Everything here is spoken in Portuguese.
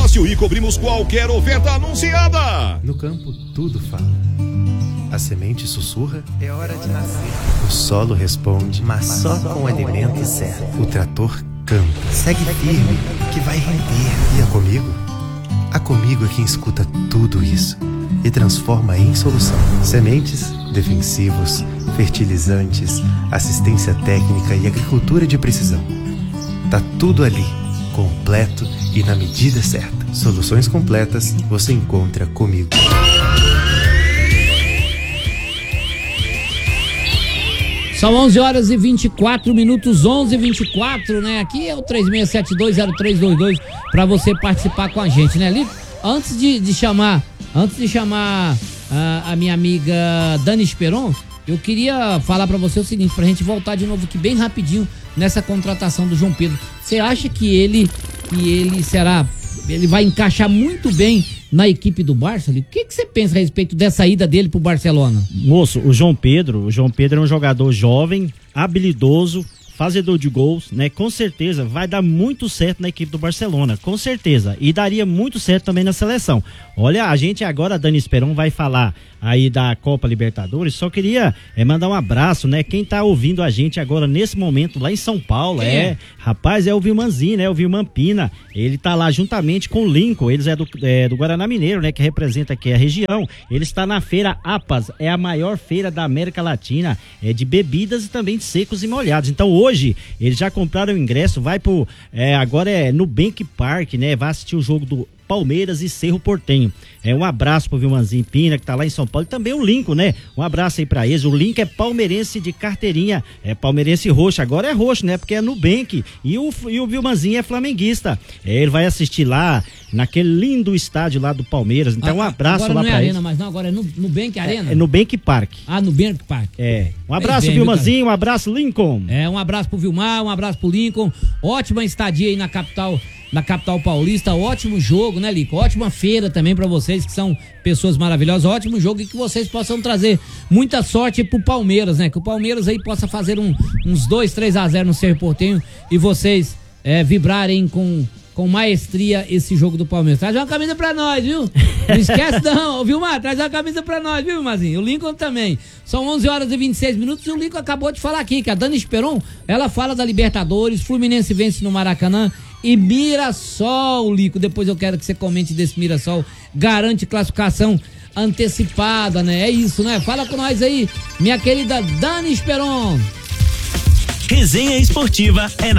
fácil e cobrimos qualquer oferta anunciada. No campo, tudo fala. A semente sussurra, é hora de nascer. O solo responde, mas só com o alimento certo. O trator canta, segue firme, que vai render. E a Comigo? A Comigo é quem escuta tudo isso e transforma em solução. Sementes, defensivos, fertilizantes, assistência técnica e agricultura de precisão. Tá tudo ali, completo e na medida certa. Soluções completas você encontra comigo. São 11h24, 11h24, né? Aqui é o 36720322 para você participar com a gente, né, Lico? Antes de chamar a minha amiga Dani Esperon, eu queria falar para você o seguinte, pra gente voltar de novo aqui bem rapidinho nessa contratação do João Pedro. Você acha que ele vai encaixar muito bem na equipe do Barça? O que você pensa a respeito dessa ida dele pro Barcelona? Moço, o João Pedro é um jogador jovem, habilidoso, fazedor de gols, né? Com certeza vai dar muito certo na equipe do Barcelona, com certeza, e daria muito certo também na seleção. Olha, a gente agora, Dani Esperon, vai falar aí da Copa Libertadores. Só queria mandar um abraço, né? Quem tá ouvindo a gente agora nesse momento lá em São Paulo, rapaz, é o Vilmanzinho, né? O Vilman Pina, ele tá lá juntamente com o Lincoln, eles do Guaraná Mineiro, né? Que representa aqui a região. Ele está na feira APAS, é a maior feira da América Latina, de bebidas e também de secos e molhados. Então hoje, eles já compraram o ingresso, vai pro, agora é Nubank Park, né? Vai assistir o jogo do Palmeiras e Cerro Porteño. Um abraço pro Vilmanzinho Pina, que tá lá em São Paulo, e também o Lincoln, né? Um abraço aí pra eles. O Lincoln é palmeirense de carteirinha, é palmeirense roxo, agora é roxo, né? Porque é Nubank, e o Vilmanzinho é flamenguista. Ele vai assistir lá, naquele lindo estádio lá do Palmeiras, então um abraço agora lá pra eles. Agora não é Arena, mas não, agora é Nubank Arena? É Nubank Park. Ah, Nubank Park. Um abraço, Vilmanzinho, um abraço, Lincoln. Um abraço pro Vilmar, um abraço pro Lincoln. Ótima estadia aí na capital paulista, ótimo jogo, né, Lico? Ótima feira também pra vocês, que são pessoas maravilhosas, ótimo jogo, e que vocês possam trazer muita sorte pro Palmeiras, né? Que o Palmeiras aí possa fazer uns 2-3-0 no Cerro Porteño e vocês vibrarem com maestria esse jogo do Palmeiras. Traz uma camisa pra nós, viu? Não esquece não, Vilmar, traz uma camisa pra nós, viu, Vilmarzinho? O Lincoln também. São 11h26 e o Lincoln acabou de falar aqui que a Dani Esperon, ela fala da Libertadores, Fluminense vence no Maracanã e Mirassol, Lico. Depois eu quero que você comente desse Mirassol, garante classificação antecipada, né? É isso, né? Fala com nós aí, minha querida Dani Esperon. Resenha Esportiva é na